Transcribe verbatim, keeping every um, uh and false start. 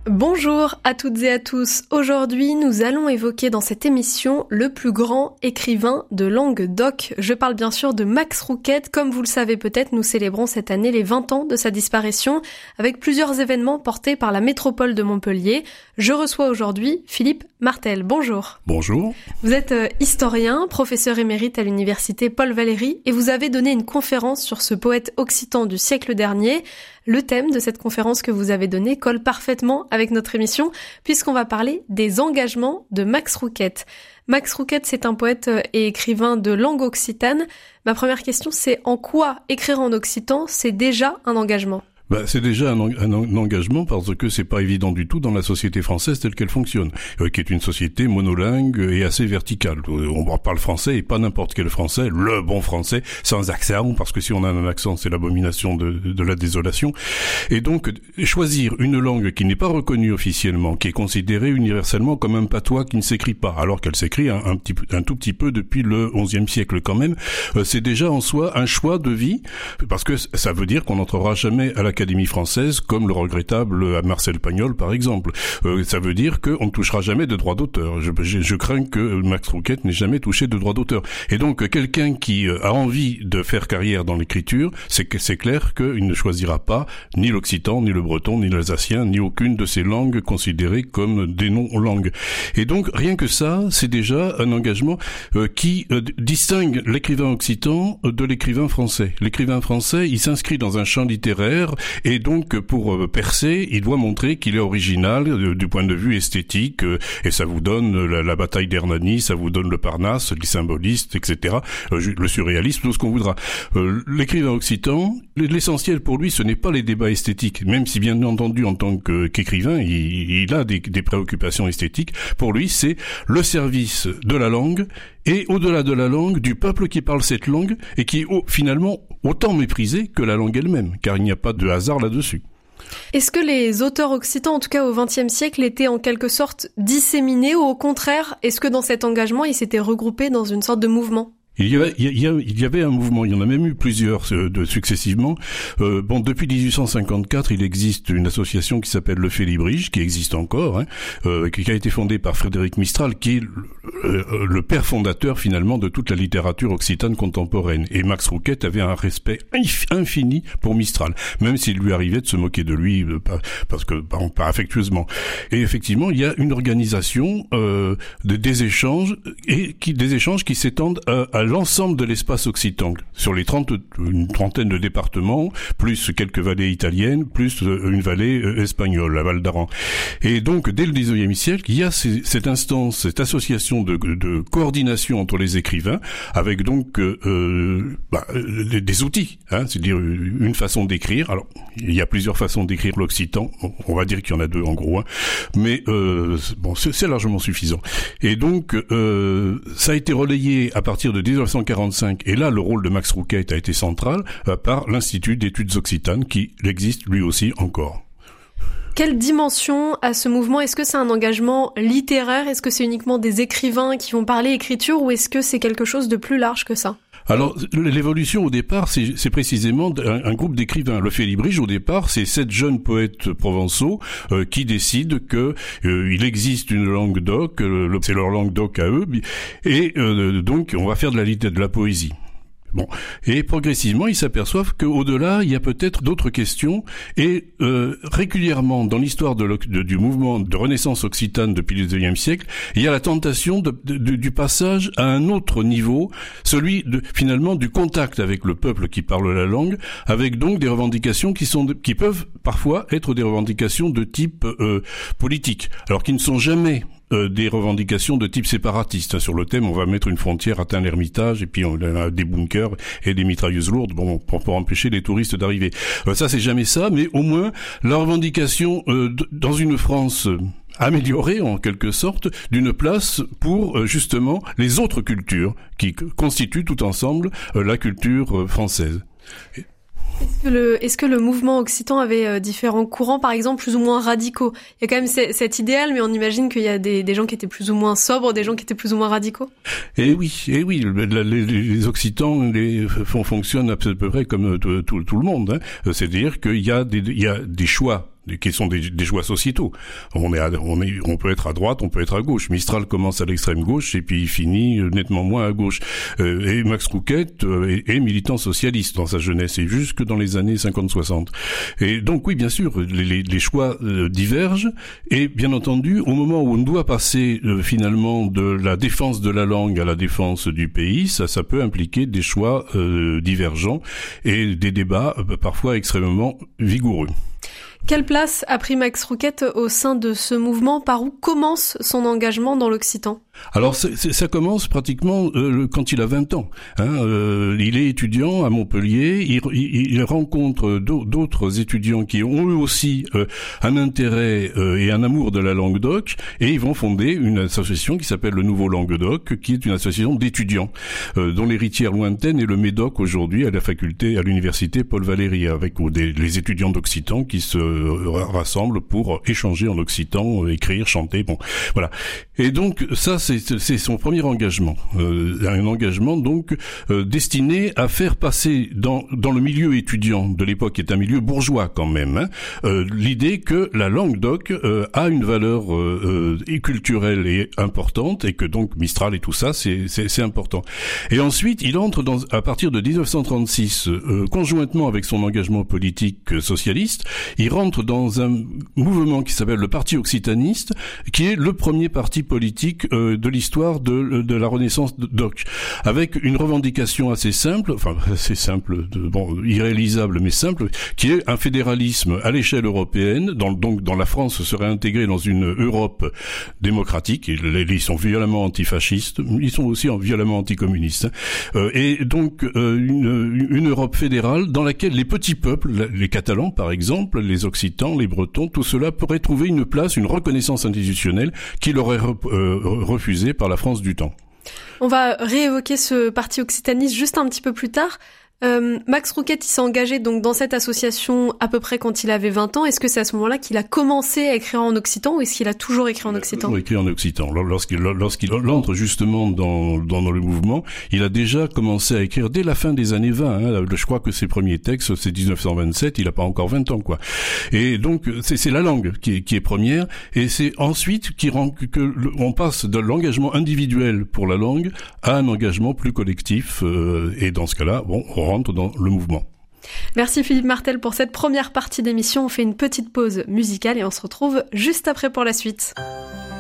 Bonjour à toutes et à tous. Aujourd'hui, nous allons évoquer dans cette émission le plus grand écrivain de langue d'oc. Je parle bien sûr de Max Rouquette. Comme vous le savez peut-être, nous célébrons cette année les vingt ans de sa disparition avec plusieurs événements portés par la métropole de Montpellier. Je reçois aujourd'hui Philippe Martel. Bonjour. Bonjour. Vous êtes euh, historien, professeur émérite à l'université Paul Valéry et vous avez donné une conférence sur ce poète occitan du siècle dernier. Le thème de cette conférence que vous avez donnée colle parfaitement avec notre émission puisqu'on va parler des engagements de Max Rouquette. Max Rouquette, c'est un poète et écrivain de langue occitane. Ma première question, c'est en quoi écrire en occitan, c'est déjà un engagement ? Bah, c'est déjà un, un, un engagement parce que c'est pas évident du tout dans la société française telle qu'elle fonctionne, euh, qui est une société monolingue et assez verticale. On parle français et pas n'importe quel français, le bon français, sans accent, parce que si on a un accent, c'est l'abomination de, de la désolation. Et donc, choisir une langue qui n'est pas reconnue officiellement, qui est considérée universellement comme un patois qui ne s'écrit pas, alors qu'elle s'écrit un, un, petit, un tout petit peu depuis le onzième siècle quand même, euh, c'est déjà en soi un choix de vie, parce que ça veut dire qu'on n'entrera jamais à la l'Académie française, comme le regrettable Marcel Pagnol, par exemple. Euh, ça veut dire qu'on ne touchera jamais de droit d'auteur. Je, je, je crains que Max Rouquette n'ait jamais touché de droit d'auteur. Et donc, quelqu'un qui a envie de faire carrière dans l'écriture, c'est que c'est clair qu'il ne choisira pas ni l'occitan, ni le breton, ni l'alsacien, ni aucune de ces langues considérées comme des non-langues. Et donc, rien que ça, c'est déjà un engagement euh, qui euh, distingue l'écrivain occitan de l'écrivain français. L'écrivain français, il s'inscrit dans un champ littéraire. Et donc, pour euh, percer, il doit montrer qu'il est original euh, du point de vue esthétique, euh, et ça vous donne euh, la, la bataille d'Hernani, ça vous donne le Parnasse, les symbolistes, et cetera, euh, le surréalisme, tout ce qu'on voudra. Euh, l'écrivain occitan, l'essentiel pour lui, ce n'est pas les débats esthétiques, même si bien entendu, en tant que, qu'écrivain, il, il a des, des préoccupations esthétiques. Pour lui, c'est le service de la langue, et au-delà de la langue, du peuple qui parle cette langue, et qui est oh, finalement autant méprisé que la langue elle-même, car il n'y a pas de hasard là-dessus. Est-ce que les auteurs occitans, en tout cas au vingtième siècle, étaient en quelque sorte disséminés, ou au contraire, est-ce que dans cet engagement, ils s'étaient regroupés dans une sorte de mouvement ? Il y, avait, il, y a, il y avait un mouvement, il y en a même eu plusieurs euh, de, successivement. Euh, bon, depuis dix-huit cent cinquante-quatre, il existe une association qui s'appelle le Félibrige, qui existe encore, hein, euh, qui a été fondée par Frédéric Mistral, qui est le, euh, le père fondateur finalement de toute la littérature occitane contemporaine. Et Max Rouquette avait un respect infini pour Mistral, même s'il lui arrivait de se moquer de lui, euh, parce que bon, pas affectueusement. Et effectivement, il y a une organisation euh, de, des échanges et qui des échanges qui s'étendent à, à l'ensemble de l'espace occitan, sur les trente, une trentaine de départements, plus quelques vallées italiennes, plus une vallée espagnole, la Val d'Aran. Et donc, dès le dix-neuvième siècle, il y a ces, cette instance, cette association de, de coordination entre les écrivains, avec donc euh, bah, des, des outils, hein, c'est-à-dire une façon d'écrire. Alors, il y a plusieurs façons d'écrire l'occitan, on va dire qu'il y en a deux en gros, hein, mais euh, bon, c'est, c'est largement suffisant. Et donc, euh, ça a été relayé à partir de dix-neuf cent quarante-cinq, et là le rôle de Max Rouquette a été central, euh, par l'Institut d'études occitanes qui existe lui aussi encore. Quelle dimension a ce mouvement ? Est-ce que c'est un engagement littéraire ? Est-ce que c'est uniquement des écrivains qui vont parler écriture, ou est-ce que c'est quelque chose de plus large que ça ? Alors, l'évolution au départ, c'est, c'est précisément un, un groupe d'écrivains. Le Félibrige, au départ, c'est sept jeunes poètes provençaux euh, qui décident que euh, il existe une langue d'oc, euh, c'est leur langue d'oc à eux, et euh, donc on va faire de la littérature, de la poésie. Bon, et progressivement, ils s'aperçoivent qu'au-delà, il y a peut-être d'autres questions, et euh, régulièrement, dans l'histoire de, de, du mouvement de renaissance occitane depuis le dix-neuvième siècle, il y a la tentation de, de, de, du passage à un autre niveau, celui de, finalement du contact avec le peuple qui parle la langue, avec donc des revendications qui sont qui peuvent parfois être des revendications de type euh, politique, alors qui ne sont jamais Euh, des revendications de type séparatiste. Sur le thème, on va mettre une frontière à Tain-l'Hermitage, et puis on a des bunkers et des mitrailleuses lourdes, bon, pour, pour empêcher les touristes d'arriver. Euh, ça, c'est jamais ça, mais au moins, la revendication euh, d- dans une France euh, améliorée, en quelque sorte, d'une place pour, euh, justement, les autres cultures qui c- constituent tout ensemble euh, la culture euh, française. Et Est-ce que le, est-ce que le mouvement occitan avait euh, différents courants, par exemple, plus ou moins radicaux ? Il y a quand même c- cet idéal, mais on imagine qu'il y a des, des gens qui étaient plus ou moins sobres, des gens qui étaient plus ou moins radicaux ? Eh oui, eh oui, les, les, les Occitans les, font, fonctionnent à peu près comme tout, tout, tout le monde. Hein. C'est-à-dire qu'il y a des, il y a des choix qui sont des, des choix sociétaux. On est, à, on est, on peut être à droite, on peut être à gauche. Mistral commence à l'extrême gauche et puis il finit nettement moins à gauche. Euh, et Max Rouquette euh, est, est militant socialiste dans sa jeunesse et jusque dans les années cinquante soixante. Et donc oui, bien sûr, les, les choix euh, divergent et bien entendu, au moment où on doit passer euh, finalement de la défense de la langue à la défense du pays, ça, ça peut impliquer des choix euh, divergents et des débats euh, parfois extrêmement vigoureux. Quelle place a pris Max Rouquette au sein de ce mouvement? Par où commence son engagement dans l'occitan? Alors c'est, c'est, ça commence pratiquement euh, quand il a vingt ans. Hein, euh, il est étudiant à Montpellier, il, il, il rencontre d'autres étudiants qui ont eux aussi euh, un intérêt euh, et un amour de la Languedoc, et ils vont fonder une association qui s'appelle le Nouveau Languedoc, qui est une association d'étudiants, euh, dont l'héritière lointaine est le Médoc aujourd'hui à la faculté, à l'université Paul Valéry, avec ou des, les étudiants d'occitan qui se rassemblent pour échanger en occitan, écrire, chanter, bon, voilà. Et donc ça, c'est, c'est son premier engagement, euh, un engagement donc euh, destiné à faire passer dans dans le milieu étudiant de l'époque, qui est un milieu bourgeois quand même, hein, euh, l'idée que la Languedoc euh, a une valeur euh, euh, culturelle et importante, et que donc Mistral et tout ça, c'est c'est, c'est important. Et ensuite, il entre dans à partir de dix-neuf cent trente-six, euh, conjointement avec son engagement politique euh, socialiste, il rentre dans un mouvement qui s'appelle le Parti occitaniste, qui est le premier parti politique euh, de l'histoire de, de la Renaissance doc, avec une revendication assez simple, enfin assez simple, de, bon, irréalisable mais simple, qui est un fédéralisme à l'échelle européenne, dans, donc dans la France serait intégrée dans une Europe démocratique, et les, ils sont violemment antifascistes, ils sont aussi violemment anticommunistes, hein, euh, et donc euh, une, une Europe fédérale dans laquelle les petits peuples, les Catalans par exemple, les Occitans, les Bretons, tout cela pourrait trouver une place, une reconnaissance institutionnelle qui leur est re, euh, refusée par la France du temps. On va réévoquer ce parti occitaniste juste un petit peu plus tard. Euh, Max Rouquette, il s'est engagé donc dans cette association à peu près quand il avait vingt ans. Est-ce que c'est à ce moment-là qu'il a commencé à écrire en occitan, ou est-ce qu'il a toujours écrit en occitan? Il a toujours écrit en occitan. Lorsqu'il, lorsqu'il entre justement dans, dans, dans le mouvement, il a déjà commencé à écrire dès la fin des années vingt. Hein. Je crois que ses premiers textes, c'est dix-neuf cent vingt-sept, il a pas encore vingt ans, quoi. Et donc, c'est, c'est la langue qui est, qui est première, et c'est ensuite qui rend que, que le, on passe de l'engagement individuel pour la langue à un engagement plus collectif, euh, et dans ce cas-là, bon, on rentre dans le mouvement. Merci Philippe Martel pour cette première partie d'émission. On fait une petite pause musicale et on se retrouve juste après pour la suite.